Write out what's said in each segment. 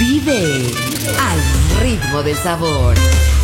Vive al ritmo del sabor.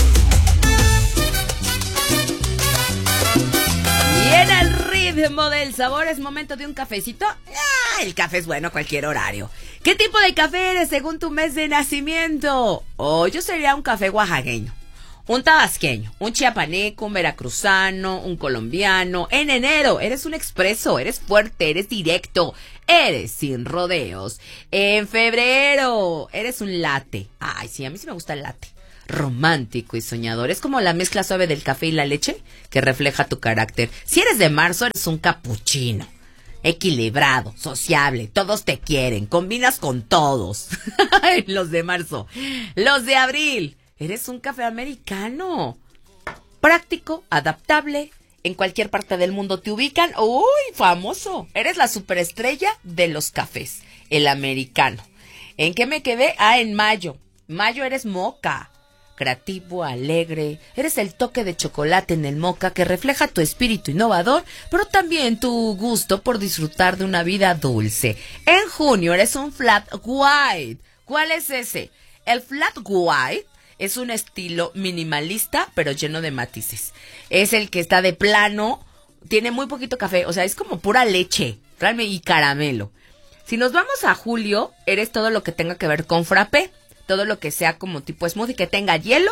Y en el ritmo del sabor es momento de un cafecito. El café es bueno a cualquier horario. ¿Qué tipo de café eres según tu mes de nacimiento? Yo sería un café oaxaqueño, un tabasqueño, un chiapaneco, un veracruzano, un colombiano. En enero eres un expreso, eres fuerte, eres directo, eres sin rodeos. En febrero eres un latte. Ay, sí, a mí sí me gusta el latte. Romántico y soñador. Es como la mezcla suave del café y la leche que refleja tu carácter. Si eres de marzo, eres un capuchino. Equilibrado, sociable, todos te quieren, combinas con todos. Los de marzo. Los de abril, eres un café americano. Práctico, adaptable, en cualquier parte del mundo te ubican. ¡Uy, famoso! Eres la superestrella de los cafés, el americano. ¿En qué me quedé? En mayo. Mayo eres moca. Creativo, alegre, eres el toque de chocolate en el moca que refleja tu espíritu innovador, pero también tu gusto por disfrutar de una vida dulce. En junio eres un flat white. ¿Cuál es ese? El flat white es un estilo minimalista, pero lleno de matices. Es el que está de plano, tiene muy poquito café, o sea, es como pura leche, realmente, y caramelo. Si nos vamos a julio, eres todo lo que tenga que ver con frappé. Todo lo que sea como tipo smoothie, que tenga hielo,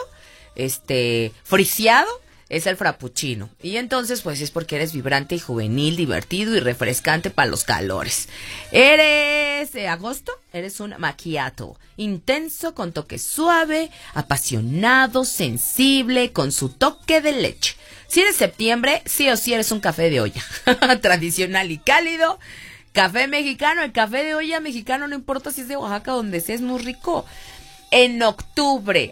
friseado, es el frappuccino. Y entonces, pues es porque eres vibrante y juvenil, divertido y refrescante para los calores. Eres de agosto, eres un macchiato. Intenso, con toque suave, apasionado, sensible, con su toque de leche. Si eres septiembre, sí o sí eres un café de olla. Tradicional y cálido. Café mexicano, el café de olla mexicano, no importa si es de Oaxaca, donde sea, es muy rico. En octubre,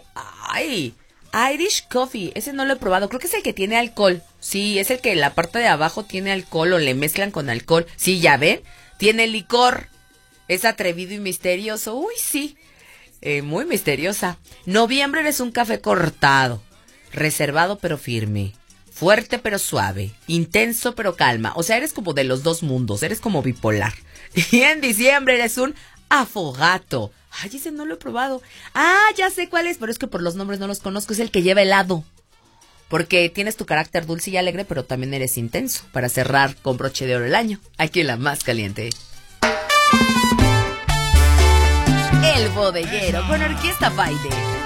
Irish Coffee, ese no lo he probado, creo que es el que tiene alcohol. Sí, es el que la parte de abajo tiene alcohol o le mezclan con alcohol. Sí, ya ven, tiene licor, es atrevido y misterioso. Uy, sí, muy misteriosa. Noviembre eres un café cortado, reservado pero firme, fuerte pero suave, intenso pero calma. O sea, eres como de los dos mundos, eres como bipolar. Y en diciembre eres un afogato. Ay, ese no lo he probado. Ya sé cuál es, pero es que por los nombres no los conozco. Es el que lleva helado. Porque tienes tu carácter dulce y alegre, pero también eres intenso. Para cerrar con broche de oro el año. Aquí en la más caliente. El bodeguero con Orquesta Baile.